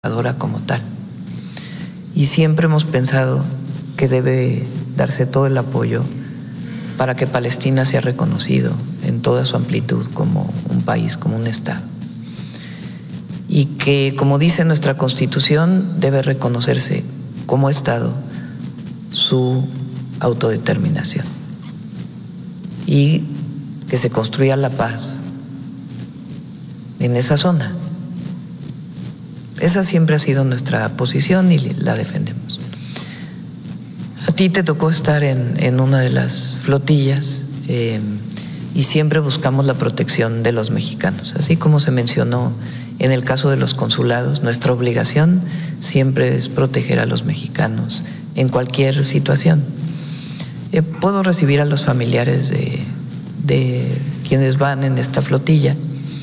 como tal. Y siempre hemos pensado que debe darse todo el apoyo para que Palestina sea reconocido en toda su amplitud como un país, como un Estado. Y que, como dice nuestra Constitución, debe reconocerse como Estado su autodeterminación y que se construya la paz en esa zona. Esa siempre ha sido nuestra posición y la defendemos. A ti te tocó estar en una de las flotillas y siempre buscamos la protección de los mexicanos. Así como se mencionó en el caso de los consulados, nuestra obligación siempre es proteger a los mexicanos en cualquier situación. Puedo recibir a los familiares de quienes van en esta flotilla,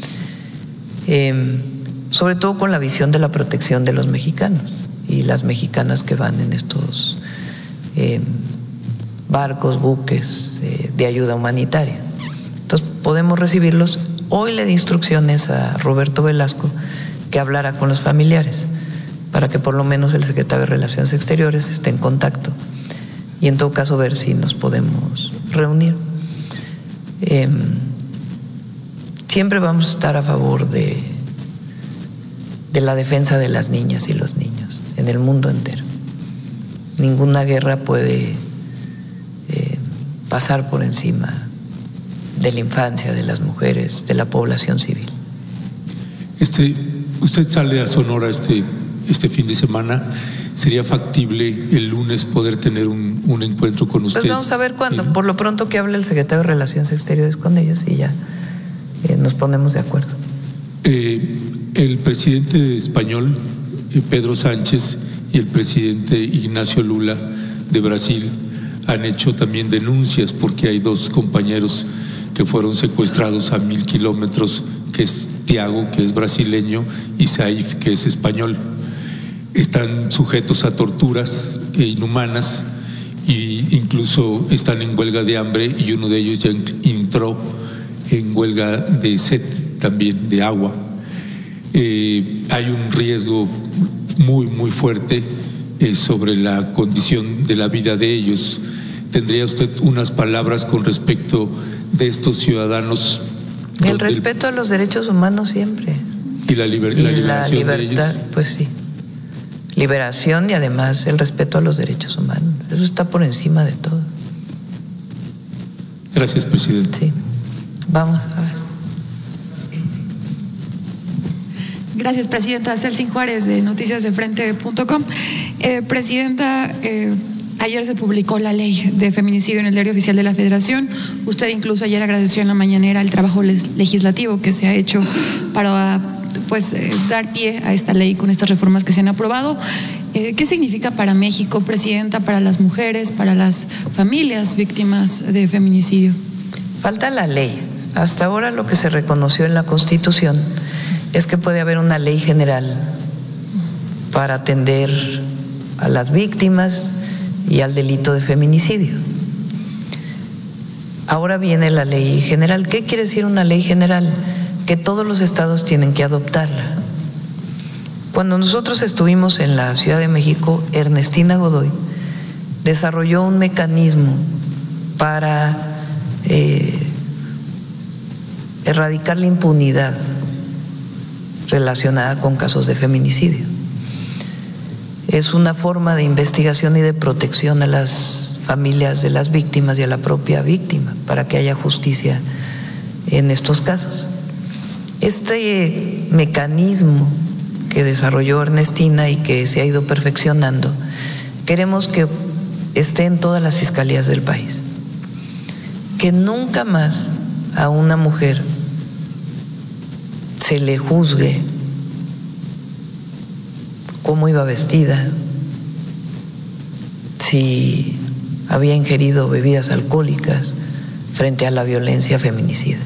sobre todo con la visión de la protección de los mexicanos y las mexicanas que van en estos barcos, buques de ayuda humanitaria. Entonces podemos recibirlos. Hoy le di instrucciones a Roberto Velasco que hablara con los familiares para que por lo menos el secretario de Relaciones Exteriores esté en contacto y en todo caso ver si nos podemos reunir. Siempre vamos a estar a favor de la defensa de las niñas y los niños en el mundo entero. Ninguna guerra puede pasar por encima de la infancia, de las mujeres, de la población civil. Usted sale a Sonora este fin de semana. ¿Sería factible el lunes poder tener un encuentro con usted? Pues vamos a ver cuándo. Por lo pronto que hable el secretario de Relaciones Exteriores con ellos y ya nos ponemos de acuerdo. El presidente español, Pedro Sánchez, y el presidente Ignacio Lula de Brasil han hecho también denuncias porque hay dos compañeros que fueron secuestrados a 1000 kilómetros, que es Tiago, que es brasileño, y Saif, que es español. Están sujetos a torturas inhumanas e incluso están en huelga de hambre, y uno de ellos ya entró en huelga de sed también, de agua. Hay un riesgo muy fuerte sobre la condición de la vida de ellos. ¿Tendría usted unas palabras con respecto de estos ciudadanos? El respeto a los derechos humanos siempre. Y la liberación libertad, de ellos. pues sí. Liberación y además el respeto a los derechos humanos. Eso está por encima de todo. Gracias, presidente. Sí. Vamos a ver. Gracias, presidenta. Celsin Juárez, de noticiasdefrente.com. Presidenta, ayer se publicó la ley de feminicidio en el Diario Oficial de la Federación. Usted incluso ayer agradeció en la mañanera el trabajo legislativo que se ha hecho para dar pie a esta ley con estas reformas que se han aprobado. ¿Qué significa para México, presidenta, para las mujeres, para las familias víctimas de feminicidio? Falta la ley. Hasta ahora lo que se reconoció en la Constitución es que puede haber una ley general para atender a las víctimas y al delito de feminicidio. Ahora viene la ley general. ¿Qué quiere decir una ley general? Que todos los estados tienen que adoptarla. Cuando nosotros estuvimos en la Ciudad de México, Ernestina Godoy desarrolló un mecanismo para erradicar la impunidad relacionada con casos de feminicidio. Es una forma de investigación y de protección a las familias de las víctimas y a la propia víctima para que haya justicia en estos casos. Este mecanismo que desarrolló Ernestina y que se ha ido perfeccionando, queremos que esté en todas las fiscalías del país. Que nunca más a una mujer se le juzgue cómo iba vestida, si había ingerido bebidas alcohólicas frente a la violencia feminicida.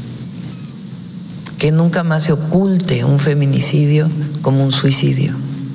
Que nunca más se oculte un feminicidio como un suicidio.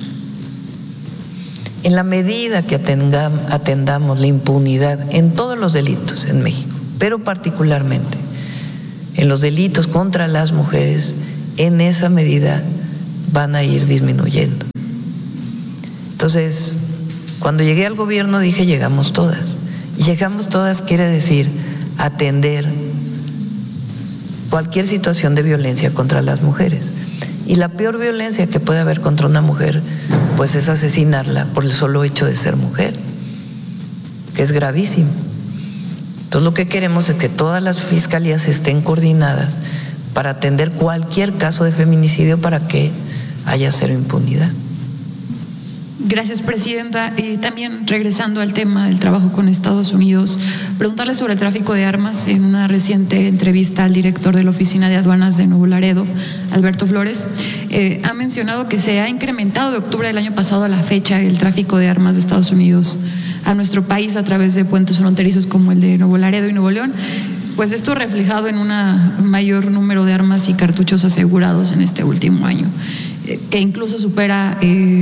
En la medida que atendamos la impunidad en todos los delitos en México, pero particularmente en los delitos contra las mujeres, en esa medida van a ir disminuyendo. Entonces, cuando llegué al gobierno dije llegamos todas. Y llegamos todas quiere decir atender cualquier situación de violencia contra las mujeres. Y la peor violencia que puede haber contra una mujer, pues es asesinarla por el solo hecho de ser mujer, que es gravísimo. Entonces lo que queremos es que todas las fiscalías estén coordinadas para atender cualquier caso de feminicidio para que haya cero impunidad. Gracias, presidenta. Y también regresando al tema del trabajo con Estados Unidos, preguntarle sobre el tráfico de armas. En una reciente entrevista al director de la Oficina de Aduanas de Nuevo Laredo, Alberto Flores, ha mencionado que se ha incrementado de octubre del año pasado a la fecha el tráfico de armas de Estados Unidos a nuestro país a través de puentes fronterizos como el de Nuevo Laredo y Nuevo León. Pues esto reflejado en un mayor número de armas y cartuchos asegurados en este último año, que incluso supera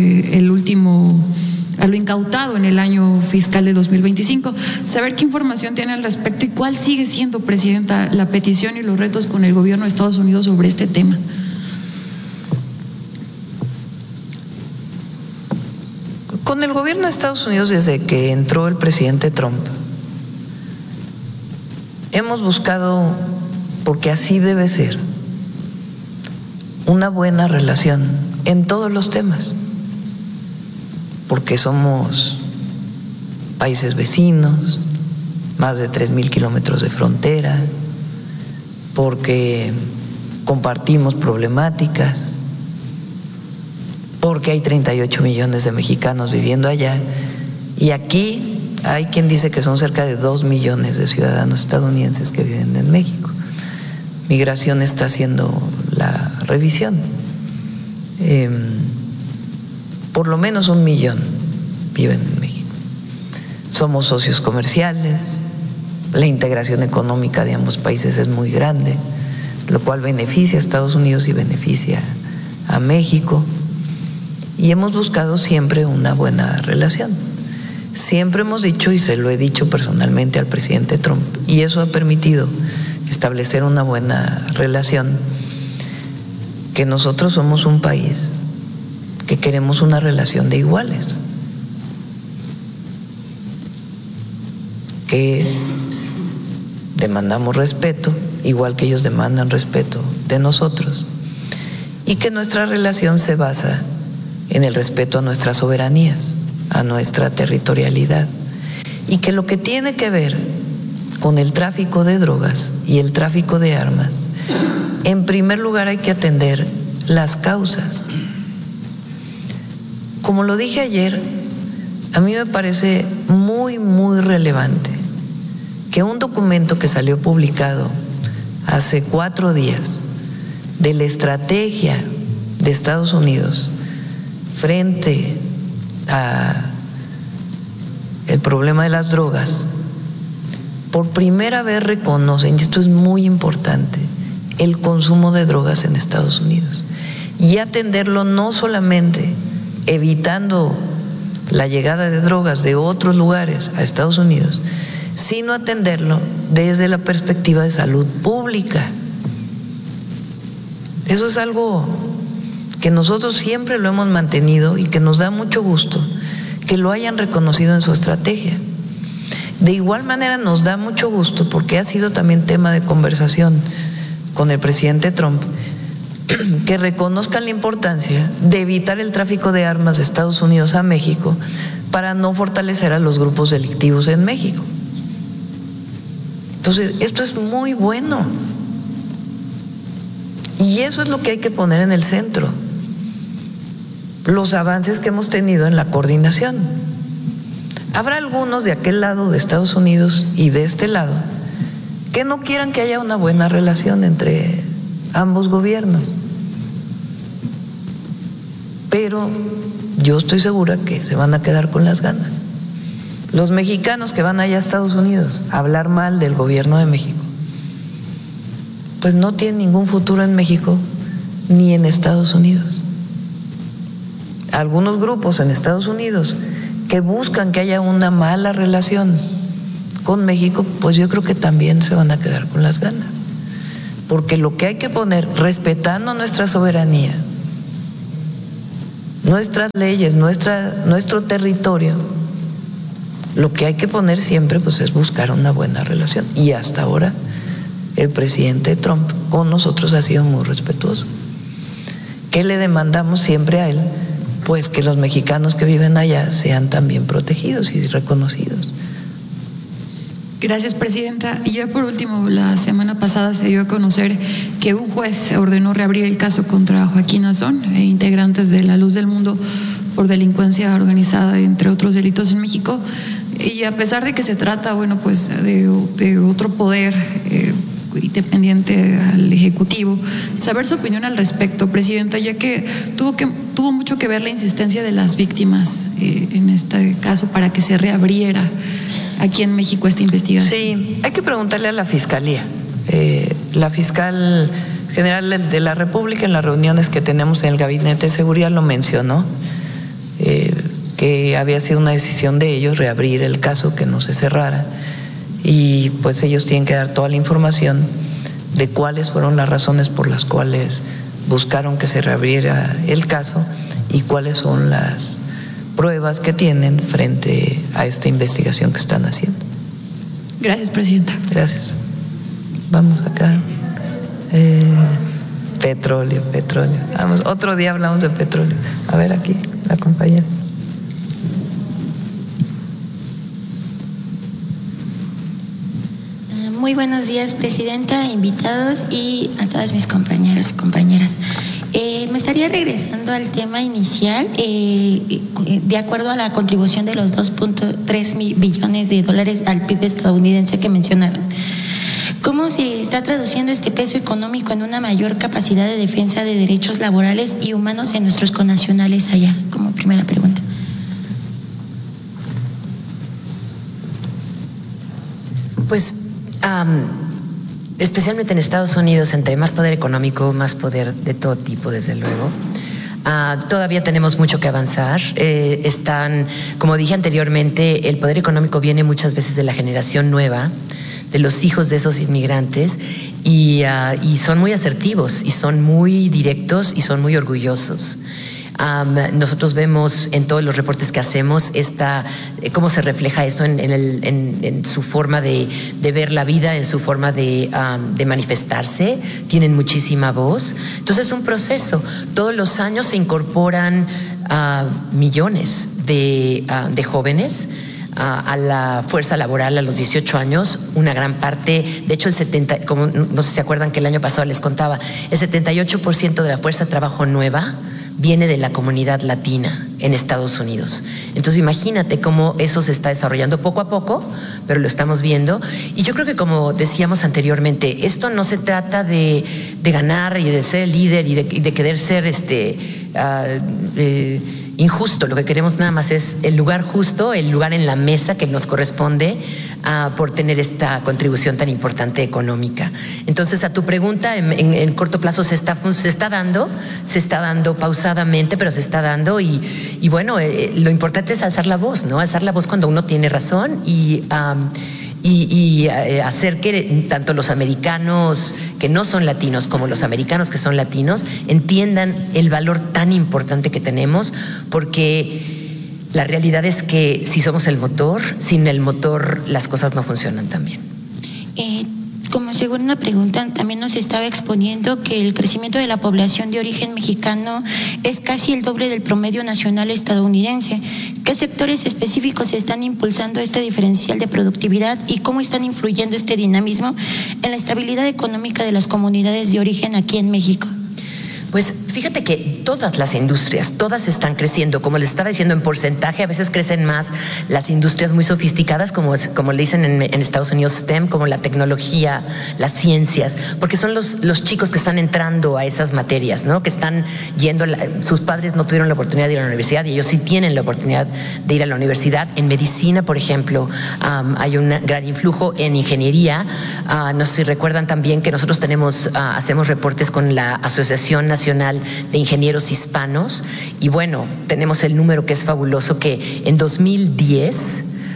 a lo incautado en el año fiscal de 2025. Saber qué información tiene al respecto y cuál sigue siendo, presidenta, la petición y los retos con el gobierno de Estados Unidos sobre este tema. Con el gobierno de Estados Unidos, desde que entró el presidente Trump, hemos buscado, porque así debe ser, una buena relación en todos los temas, porque somos países vecinos, más de 3,000 kilómetros de frontera, porque compartimos problemáticas, porque hay 38 millones de mexicanos viviendo allá, y aquí hay quien dice que son cerca de 2 millones de ciudadanos estadounidenses que viven en México. Migración está haciendo la revisión. Por lo menos 1 millón viven en México. Somos socios comerciales, la integración económica de ambos países es muy grande, lo cual beneficia a Estados Unidos y beneficia a México. Y hemos buscado siempre una buena relación. Siempre hemos dicho, y se lo he dicho personalmente al presidente Trump, y eso ha permitido establecer una buena relación, que nosotros somos un país que queremos una relación de iguales, que demandamos respeto, igual que ellos demandan respeto de nosotros, y que nuestra relación se basa en el respeto a nuestras soberanías, a nuestra territorialidad, y que lo que tiene que ver con el tráfico de drogas y el tráfico de armas, en primer lugar hay que atender las causas. Como lo dije ayer, a mí me parece muy, muy relevante que un documento que salió publicado hace 4 días de la estrategia de Estados Unidos frente a el problema de las drogas, por primera vez reconocen, y esto es muy importante, el consumo de drogas en Estados Unidos, y atenderlo no solamente evitando la llegada de drogas de otros lugares a Estados Unidos, sino atenderlo desde la perspectiva de salud pública. Eso es algo que nosotros siempre lo hemos mantenido y que nos da mucho gusto que lo hayan reconocido en su estrategia. De igual manera nos da mucho gusto, porque ha sido también tema de conversación con el presidente Trump, que reconozcan la importancia de evitar el tráfico de armas de Estados Unidos a México para no fortalecer a los grupos delictivos en México. Entonces, esto es muy bueno. Y eso es lo que hay que poner en el centro. Los avances que hemos tenido en la coordinación. Habrá algunos de aquel lado de Estados Unidos y de este lado que no quieran que haya una buena relación entre ambos gobiernos. Pero yo estoy segura que se van a quedar con las ganas. Los mexicanos que van allá a Estados Unidos a hablar mal del gobierno de México, pues no tienen ningún futuro en México ni en Estados Unidos. Algunos grupos en Estados Unidos que buscan que haya una mala relación con México, pues yo creo que también se van a quedar con las ganas. Porque lo que hay que poner, respetando nuestra soberanía, nuestras leyes, nuestro territorio, lo que hay que poner siempre pues es buscar una buena relación. Y hasta ahora el presidente Trump con nosotros ha sido muy respetuoso. ¿Qué le demandamos siempre a él? Pues que los mexicanos que viven allá sean también protegidos y reconocidos. Gracias, presidenta. Y ya por último, la semana pasada se dio a conocer que un juez ordenó reabrir el caso contra Joaquín Azón e integrantes de La Luz del Mundo por delincuencia organizada, entre otros delitos en México. Y a pesar de que se trata, bueno, pues de otro poder independiente al Ejecutivo, saber su opinión al respecto, presidenta, ya que tuvo mucho que ver la insistencia de las víctimas en este caso para que se reabriera aquí en México esta investigación. Sí, hay que preguntarle a la Fiscalía. La fiscal general de la República, en las reuniones que tenemos en el Gabinete de Seguridad, lo mencionó, que había sido una decisión de ellos reabrir el caso, que no se cerrara, y pues ellos tienen que dar toda la información de cuáles fueron las razones por las cuales buscaron que se reabriera el caso y cuáles son las pruebas que tienen frente a esta investigación que están haciendo. Gracias, presidenta. Gracias. Vamos acá. Petróleo. Vamos, otro día hablamos de petróleo. A ver aquí, la compañera. Muy buenos días, presidenta, invitados y a todas mis compañeras y compañeras. Me estaría regresando al tema inicial, de acuerdo a la contribución de los 2.3 billones de dólares al PIB estadounidense que mencionaron. ¿Cómo se está traduciendo este peso económico en una mayor capacidad de defensa de derechos laborales y humanos en nuestros connacionales allá? Como primera pregunta. Pues especialmente en Estados Unidos, entre más poder económico, más poder de todo tipo, desde luego. Todavía tenemos mucho que avanzar. Como dije anteriormente, el poder económico viene muchas veces de la generación nueva, de los hijos de esos inmigrantes, y son muy asertivos, y son muy directos, y son muy orgullosos. Nosotros vemos en todos los reportes que hacemos cómo se refleja eso en su forma de ver la vida, en su forma de manifestarse. Tienen muchísima voz. Entonces es un proceso. Todos los años se incorporan millones de jóvenes a la fuerza laboral a los 18 años, una gran parte, de hecho como no sé si se acuerdan que el año pasado les contaba, el 78% de la fuerza de trabajo nueva viene de la comunidad latina en Estados Unidos. Entonces imagínate cómo eso se está desarrollando poco a poco, pero lo estamos viendo. Y yo creo que, como decíamos anteriormente, esto no se trata de ganar y de ser líder y de querer ser injusto. Lo que queremos nada más es el lugar justo, el lugar en la mesa que nos corresponde por tener esta contribución tan importante económica. Entonces, a tu pregunta, en corto plazo se está dando pausadamente, pero se está dando, y bueno, lo importante es alzar la voz, ¿no? Alzar la voz cuando uno tiene razón y hacer que tanto los americanos que no son latinos como los americanos que son latinos entiendan el valor tan importante que tenemos, porque la realidad es que si somos el motor, sin el motor las cosas no funcionan tan bien. Como segunda pregunta, también nos estaba exponiendo que el crecimiento de la población de origen mexicano es casi el doble del promedio nacional estadounidense. ¿Qué sectores específicos están impulsando este diferencial de productividad y cómo están influyendo este dinamismo en la estabilidad económica de las comunidades de origen aquí en México? Pues fíjate que todas las industrias, todas están creciendo. Como les estaba diciendo, en porcentaje a veces crecen más las industrias muy sofisticadas, como le dicen en Estados Unidos STEM, como la tecnología, las ciencias, porque son los chicos que están entrando a esas materias, ¿no? Que están yendo, sus padres no tuvieron la oportunidad de ir a la universidad y ellos sí tienen la oportunidad de ir a la universidad. En medicina, por ejemplo, hay un gran influjo. En ingeniería, no sé si recuerdan también que nosotros hacemos reportes con la Asociación Nacional de Ingenieros Hispanos, y bueno, tenemos el número que es fabuloso, que en 2010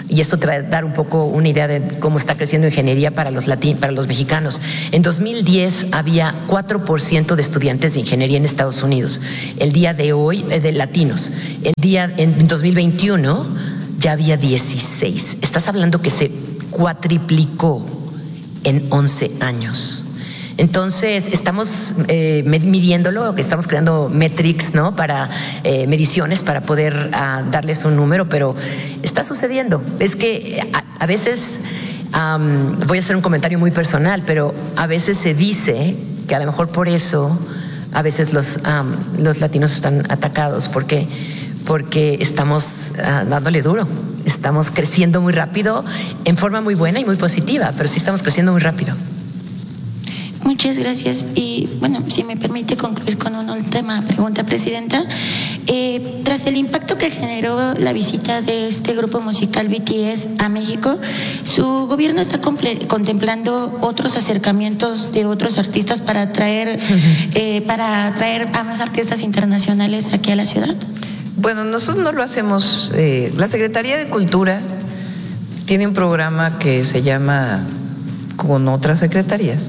Y esto te va a dar un poco una idea de cómo está creciendo ingeniería para los mexicanos. En 2010 había 4% de estudiantes de ingeniería en Estados Unidos. El día de hoy, de latinos. En 2021 ya había 16. Estás hablando que se cuatriplicó en 11 años. Entonces, estamos midiéndolo, que estamos creando metrics, ¿no? Para mediciones para poder darles un número, pero está sucediendo. Es que a veces, voy a hacer un comentario muy personal, pero a veces se dice que a lo mejor por eso a veces los latinos están atacados, porque estamos dándole duro, estamos creciendo muy rápido, en forma muy buena y muy positiva, pero sí estamos creciendo muy rápido. Muchas gracias. Y bueno, si me permite concluir con una última pregunta, Presidenta. Tras el impacto que generó la visita de este grupo musical BTS a México, ¿su gobierno está contemplando otros acercamientos de otros artistas para atraer a más artistas internacionales aquí a la ciudad? Bueno, nosotros no lo hacemos. La Secretaría de Cultura tiene un programa que se llama, con otras secretarías,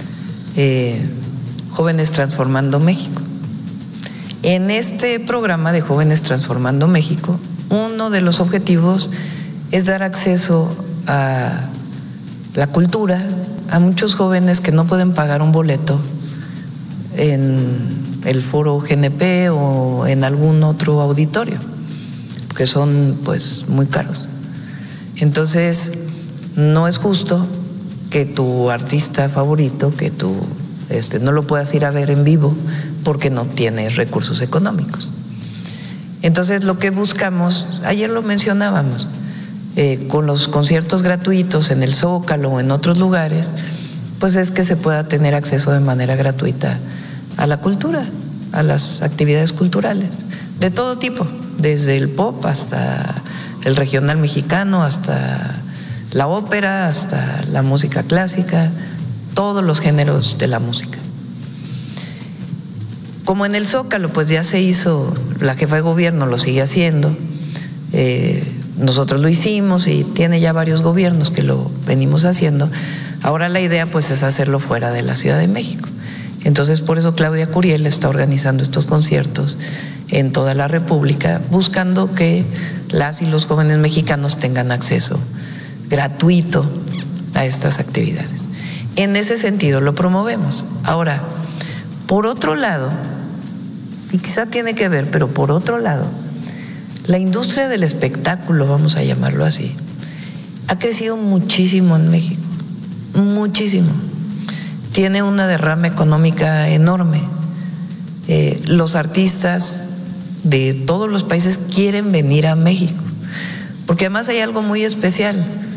Jóvenes Transformando México. En este programa de Jóvenes Transformando México, uno de los objetivos es dar acceso a la cultura a muchos jóvenes que no pueden pagar un boleto en el Foro GNP o en algún otro auditorio, que son pues muy caros. Entonces, no es justo que tu artista favorito, que tú no lo puedas ir a ver en vivo porque no tienes recursos económicos. Entonces, lo que buscamos, ayer lo mencionábamos, con los conciertos gratuitos en el Zócalo o en otros lugares, pues es que se pueda tener acceso de manera gratuita a la cultura, a las actividades culturales, de todo tipo, desde el pop hasta el regional mexicano, hasta la ópera, hasta la música clásica, todos los géneros de la música. Como en el Zócalo, pues ya se hizo, la jefa de gobierno lo sigue haciendo, nosotros lo hicimos y tiene ya varios gobiernos que lo venimos haciendo. Ahora la idea pues es hacerlo fuera de la Ciudad de México. Entonces, por eso Claudia Curiel está organizando estos conciertos en toda la República, buscando que las y los jóvenes mexicanos tengan acceso gratuito a estas actividades. En ese sentido lo promovemos. Ahora, por otro lado, y quizá tiene que ver, pero por otro lado, la industria del espectáculo, vamos a llamarlo así, ha crecido muchísimo en México, muchísimo. Tiene una derrama económica enorme. Los artistas de todos los países quieren venir a México, porque además hay algo muy especial.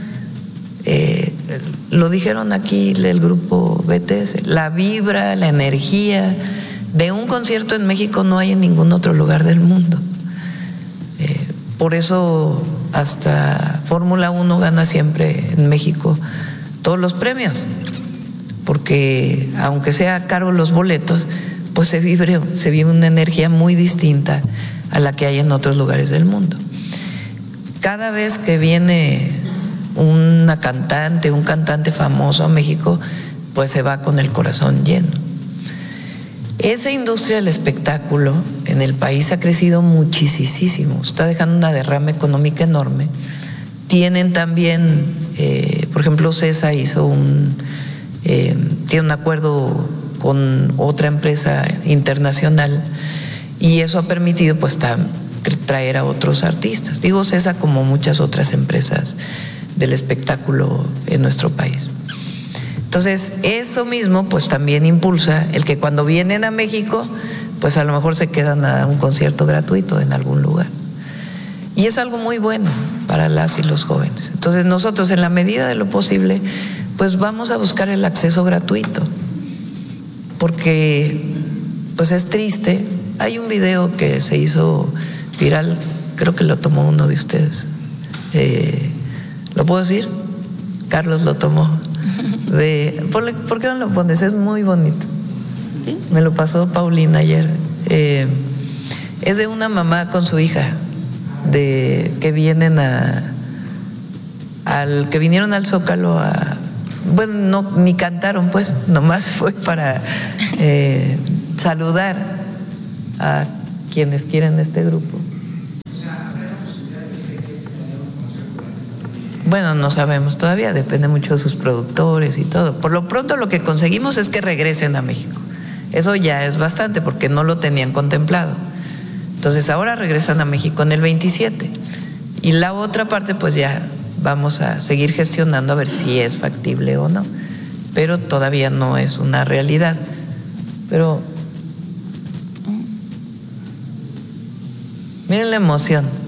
Lo dijeron aquí el grupo BTS, la vibra, la energía de un concierto en México no hay en ningún otro lugar del mundo. Por eso hasta Fórmula 1 gana siempre en México todos los premios, porque aunque sea caro los boletos, pues se vive una energía muy distinta a la que hay en otros lugares del mundo. Cada vez que viene una cantante, un cantante famoso a México, pues se va con el corazón lleno. Esa industria del espectáculo en el país ha crecido muchísimo, está dejando una derrama económica enorme. Tienen también, por ejemplo, CESA tiene un acuerdo con otra empresa internacional y eso ha permitido pues traer a otros artistas. Digo CESA como muchas otras empresas del espectáculo en nuestro país. Entonces, eso mismo pues también impulsa el que cuando vienen a México, pues a lo mejor se quedan a un concierto gratuito en algún lugar. Y es algo muy bueno para las y los jóvenes. Entonces, nosotros en la medida de lo posible, pues vamos a buscar el acceso gratuito, porque pues es triste. Hay un video que se hizo viral, creo que lo tomó uno de ustedes. ¿Lo puedo decir? Carlos lo tomó. ¿Por qué no lo pones? Es muy bonito. Me lo pasó Paulina ayer. Es de una mamá con su hija, que vienen al que vinieron al Zócalo bueno, no, ni cantaron, pues, nomás fue para saludar a quienes quieren este grupo. Bueno, no sabemos todavía, depende mucho de sus productores y todo. Por lo pronto lo que conseguimos es que regresen a México. Eso ya es bastante porque no lo tenían contemplado. Entonces ahora regresan a México en el 27. Y la otra parte pues ya vamos a seguir gestionando a ver si es factible o no. Pero todavía no es una realidad. Pero miren la emoción.